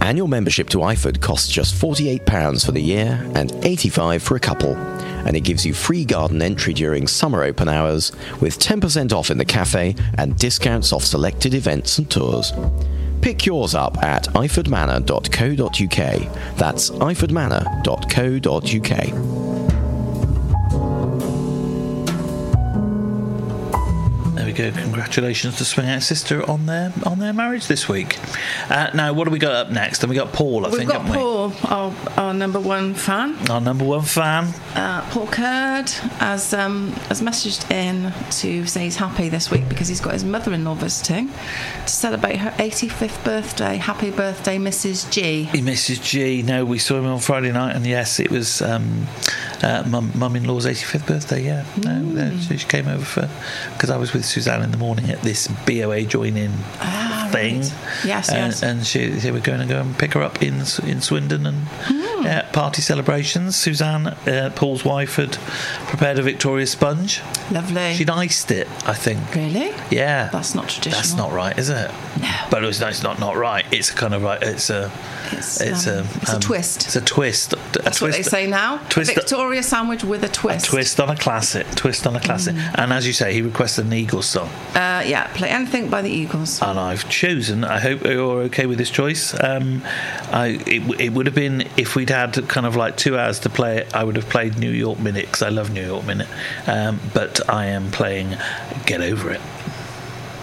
Annual membership to iFood costs just £48 for the year and £85 for a couple. And it gives you free garden entry during summer open hours with 10% off in the cafe and discounts off selected events and tours. Pick yours up at ifordmanor.co.uk. That's ifordmanor.co.uk. There we go. Congratulations to Swing Out Sister on their marriage this week. Now, what do we got up next? And we got Paul, We've got Paul, our number one fan. Our number one fan. Paul Curd has messaged in to say he's happy this week because he's got his mother-in-law visiting to celebrate her 85th birthday. Happy birthday, Mrs. G. Mrs. G. No, we saw him on Friday night, and yes, it was mum-in-law's 85th birthday. Yeah, she came over because I was with Suzanne in the morning at this BOA join-in thing. Right. Yes. And she were going to go and pick her up in Swindon and party celebrations. Suzanne, Paul's wife, had prepared a Victoria sponge. Lovely. She'd iced it, I think. Really? Yeah. That's not traditional. That's not right, is it? No. But it's not right. It's kind of right. It's a twist. It's a twist. That's what they say now. A Victoria sandwich with a twist. A twist on a classic. And as you say, he requested an Eagles song. Play anything by the Eagles. And I've chosen, I hope you're okay with this choice, it would have been, if we'd had kind of like 2 hours to play it, I would have played New York Minute, because I love New York Minute, but I am playing Get Over It.